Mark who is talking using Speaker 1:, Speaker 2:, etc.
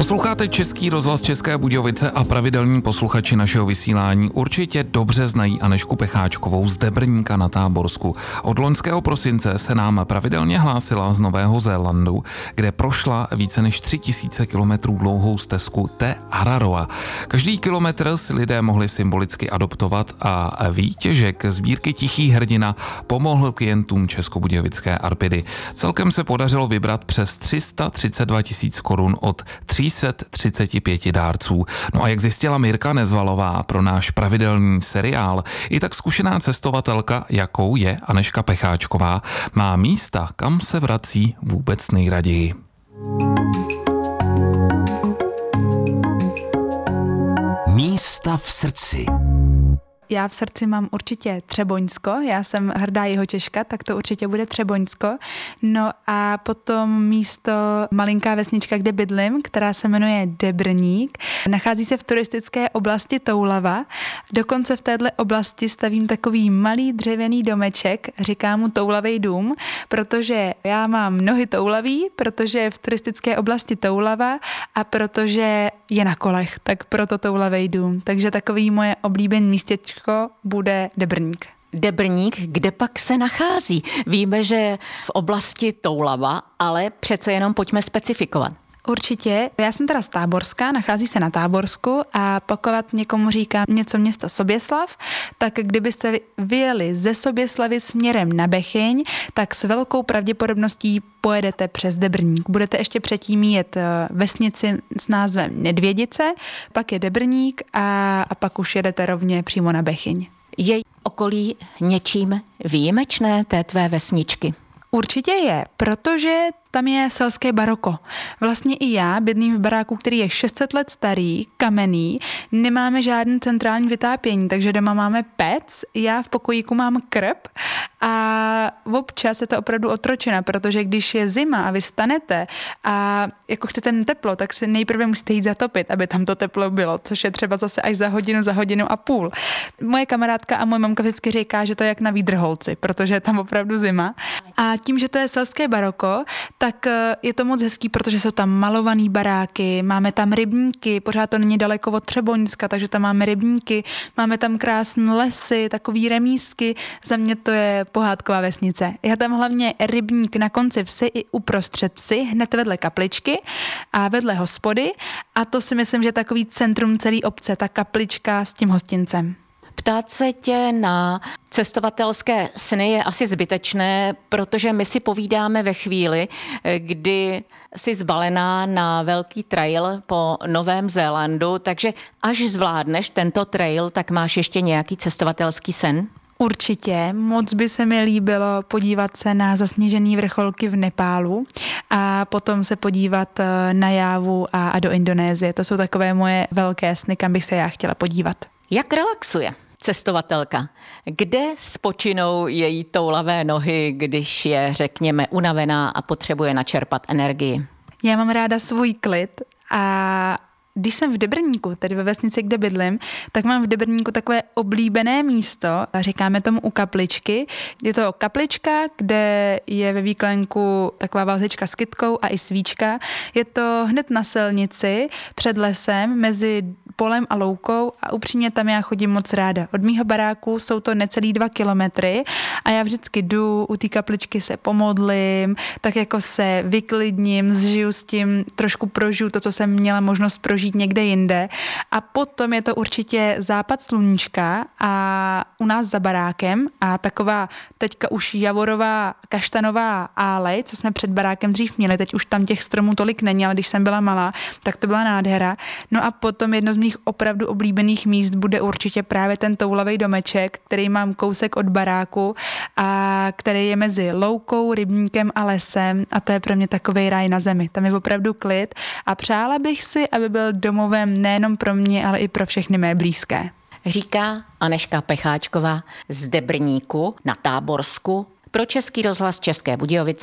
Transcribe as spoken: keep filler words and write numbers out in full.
Speaker 1: Posloucháte Český rozhlas České Budějovice a pravidelní posluchači našeho vysílání určitě dobře znají Anežku Pecháčkovou z Debrníka na Táborsku. Od loňského prosince se nám pravidelně hlásila z Nového Zélandu, kde prošla více než tři tisíce kilometrů dlouhou stezku Te Araroa. Každý kilometr si lidé mohli symbolicky adoptovat a výtěžek sbírky Tichý hrdina pomohl klientům Českobudějovické Arpidy. Celkem se podařilo vybrat přes tři sta třicet dva tisíc korun od tři sta třicet pět dárců. No a jak zjistila Mirka Nezvalová pro náš pravidelný seriál, i tak zkušená cestovatelka, jakou je Anežka Pecháčková, má místa, kam se vrací vůbec nejraději.
Speaker 2: Místa v srdci.
Speaker 3: Já v srdci mám určitě Třeboňsko, já jsem hrdá Jihočeška, tak to určitě bude Třeboňsko. No a potom místo malinká vesnička, kde bydlím, která se jmenuje Debrník. Nachází se v turistické oblasti Toulava. Dokonce v této oblasti stavím takový malý dřevěný domeček, říkám mu Toulavej dům, protože já mám nohy toulaví, protože je v turistické oblasti Toulava a protože je na kolech, tak proto Toulavej dům. Takže takový moje oblíbené místečko bude Debrník.
Speaker 4: Debrník, kde pak se nachází? Víme, že v oblasti Toulava, ale přece jenom pojďme specifikovat.
Speaker 3: Určitě. Já jsem teda z Táborska, nachází se na Táborsku a pokud někomu říká něco město Soběslav, tak kdybyste vyjeli ze Soběslavy směrem na Bechyň, tak s velkou pravděpodobností pojedete přes Debrník. Budete ještě předtím jet vesnici s názvem Nedvědice, pak je Debrník a, a pak už jedete rovně přímo na Bechyň.
Speaker 4: Je okolí něčím výjimečné té tvé vesničky?
Speaker 3: Určitě je, protože tam je selské baroko. Vlastně i já bydlím v baráku, který je šest set let starý, kamenný, nemáme žádný centrální vytápění, takže doma máme pec, já v pokojíku mám krb a občas je to opravdu otročena, protože když je zima a vy stanete a jako chcete teplo, tak si nejprve musíte jít zatopit, aby tam to teplo bylo, což je třeba zase až za hodinu, za hodinu a půl. Moje kamarádka a moje mamka vždycky říká, že to je jak na Výdrholci, protože je tam opravdu zima. A tím, že to je selské baroko, tak je to moc hezký, protože jsou tam malovaný baráky, máme tam rybníky, pořád to není daleko od Třeboňska, takže tam máme rybníky, máme tam krásné lesy, takový remísky, za mě to je pohádková vesnice. Já tam hlavně rybník na konci vsi i uprostřed vsi, hned vedle kapličky a vedle hospody a to si myslím, že je takový centrum celé obce, ta kaplička s tím hostincem.
Speaker 4: Ptát se tě na cestovatelské sny je asi zbytečné, protože my si povídáme ve chvíli, kdy jsi zbalená na velký trail po Novém Zélandu, takže až zvládneš tento trail, tak máš ještě nějaký cestovatelský sen?
Speaker 3: Určitě, moc by se mi líbilo podívat se na zasněžené vrcholky v Nepálu a potom se podívat na Jávu a, a do Indonésie. To jsou takové moje velké sny, kam bych se já chtěla podívat.
Speaker 4: Jak relaxuje cestovatelka? Kde spočinou její toulavé nohy, když je, řekněme, unavená a potřebuje načerpat energii?
Speaker 3: Já mám ráda svůj klid a když jsem v Debrníku, tedy ve vesnici, kde bydlím, tak mám v Debrníku takové oblíbené místo, říkáme tomu u kapličky. Je to kaplička, kde je ve výklenku taková vazička s kytkou a i svíčka. Je to hned na silnici před lesem mezi polem a loukou a upřímně tam já chodím moc ráda. Od mýho baráku jsou to necelý dva kilometry a já vždycky jdu, u té kapličky se pomodlím, tak jako se vyklidním, zžiju s tím, trošku prožiju to, co jsem měla možnost prožít někde jinde a potom je to určitě západ sluníčka a u nás za barákem a taková teďka už javorová kaštanová álej, co jsme před barákem dřív měli, teď už tam těch stromů tolik není, ale když jsem byla malá, tak to byla nádhera. No a potom jedno z mých opravdu oblíbených míst bude určitě právě ten toulavej domeček, který mám kousek od baráku a který je mezi loukou, rybníkem a lesem a to je pro mě takovej ráj na zemi. Tam je opravdu klid a přála bych si, aby byl domovem nejenom pro mě, ale i pro všechny mé blízké.
Speaker 4: Říká Anežka Pecháčková z Debrníku na Táborsku pro Český rozhlas České Budějovice.